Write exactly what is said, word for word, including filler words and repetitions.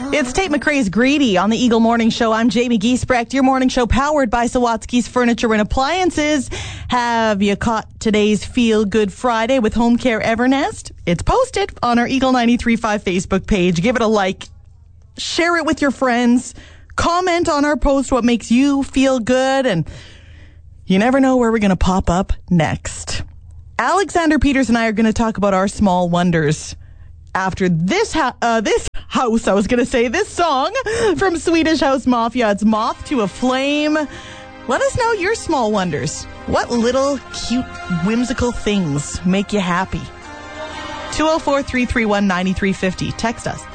It's Tate McRae's Greedy on the Eagle Morning Show. I'm Jamie Giesbrecht, your morning show powered by Sawatsky's Furniture and Appliances. Have you caught today's Feel Good Friday with Home Care Evernest? It's posted on our Eagle ninety-three point five Facebook page. Give it a like. Share it with your friends. Comment on our post what makes you feel good. And you never know where we're going to pop up next. Alexander Peters and I are going to talk about our small wonders after this ha- uh, this house, I was going to say, this song from Swedish House Mafia. It's Moth to a Flame. Let us know your small wonders. What little, cute, whimsical things make you happy? two oh four, three three one, nine three five oh. Text us.